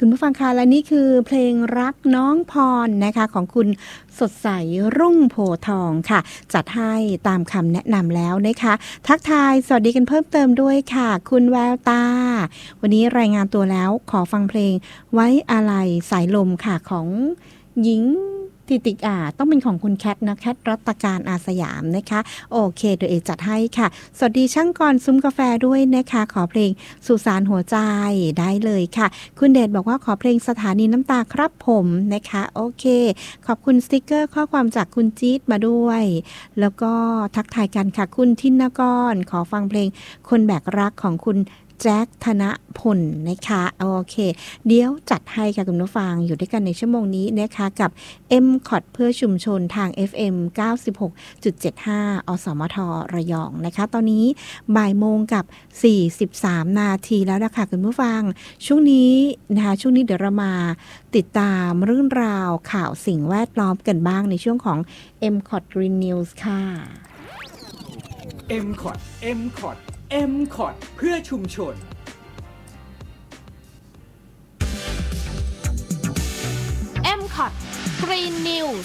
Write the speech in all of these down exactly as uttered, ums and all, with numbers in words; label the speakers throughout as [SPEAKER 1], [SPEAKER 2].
[SPEAKER 1] คุณผู้ฟังคะและนี่คือเพลงรักน้องพรนะคะของคุณสดใสรุ่งโพทองค่ะจัดให้ตามคำแนะนำแล้วนะคะทักทายสวัสดีกันเพิ่มเติมด้วยค่ะคุณแววตาวันนี้รายงานตัวแล้วขอฟังเพลงไว้อาลัยสายลมค่ะของหญิงติติกอ่าต้องเป็นของคุณแคทนะแคทรัตการอาสยามนะคะโอเคโดยเอจัดให้ค่ะสวัสดีช่างกรซุ้มกาแฟด้วยนะคะขอเพลงสุสานหัวใจได้เลยค่ะคุณเดชบอกว่าขอเพลงสถานีน้ำตาครับผมนะคะโอเคขอบคุณสติกเกอร์ข้อความจากคุณจี๊ดมาด้วยแล้วก็ทักทายกันค่ะคุณทินกรขอฟังเพลงคนแบกรักของคุณแจ็คธนพลนะคะโอเคเดี๋ยวจัดให้ค่ะคุณผู้ฟังอยู่ด้วยกันในชั่วโมงนี้นะคะกับ เอ็ม ซี โอ ที เพื่อชุมชนทาง เอฟ เอ็ม เก้าสิบหกจุดเจ็ดห้า อสมทระยองนะคะตอนนี้บ่ายโมงกับสี่สิบสามนาทีแล้วนะคะคุณผู้ฟังช่วงนี้นะคะช่วงนี้เดี๋ยวเรามาติดตามเรื่องราวข่าวสิ่งแวดล้อมกันบ้างในช่วงของ เอ็ม ซี โอ ที Green News ค่ะ
[SPEAKER 2] เอ็ม ซี โอ ที เอ็ม ซี โอ ที เอ็ม ซี โอ ที เพื่อชุมชน
[SPEAKER 3] เอ็ม ซี โอ ที Green News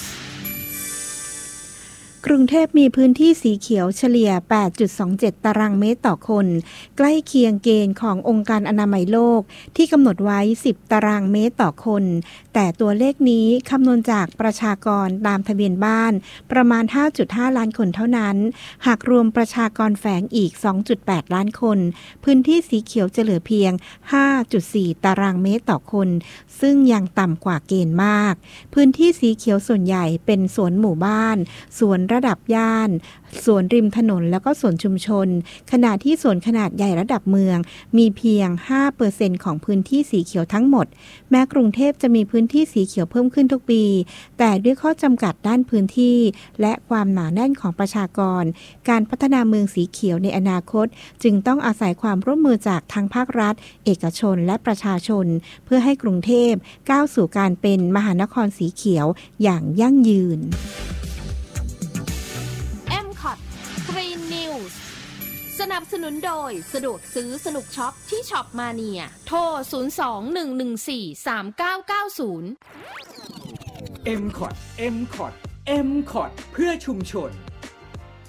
[SPEAKER 1] กรุงเทพมีพื้นที่สีเขียวเฉลี่ย แปดจุดสองเจ็ด ตารางเมตรต่อคนใกล้เคียงเกณฑ์ขององค์การอนามัยโลกที่กำหนดไว้ สิบ ตารางเมตรต่อคนแต่ตัวเลขนี้คำนวณจากประชากรตามทะเบียนบ้านประมาณ ห้าจุดห้า ล้านคนเท่านั้นหากรวมประชากรแฝงอีก สองจุดแปด ล้านคนพื้นที่สีเขียวจะเหลือเพียง ห้าจุดสี่ ตารางเมตรต่อคนซึ่งยังต่ำกว่าเกณฑ์มากพื้นที่สีเขียวส่วนใหญ่เป็นสวนหมู่บ้านสวนระดับย่านสวนริมถนนแล้วก็สวนชุมชนขณะที่สวนขนาดใหญ่ระดับเมืองมีเพียง ห้าเปอร์เซ็นต์ ของพื้นที่สีเขียวทั้งหมดแม้กรุงเทพจะมีพื้นที่สีเขียวเพิ่มขึ้นทุกปีแต่ด้วยข้อจำกัดด้านพื้นที่และความหนาแน่นของประชากรการพัฒนาเมืองสีเขียวในอนาคตจึงต้องอาศัยความร่วมมือจากทางภาครัฐเอกชนและประชาชนเพื่อให้กรุงเทพก้าวสู่การเป็นมหานครสีเขียวอย่างยั่งยืน
[SPEAKER 3] Green News สนับสนุนโดยสะดวกซื้อสนุกช็อปที่ช็อปมาเนียโทรศูนย์ สอง หนึ่ง หนึ่ง สี่ สาม เก้า เก้า ศูนย์
[SPEAKER 2] เอ็ม ซี โอ ที เอ็ม ซี โอ ที เอ็ม ซี โอ ที เพื่อชุมชน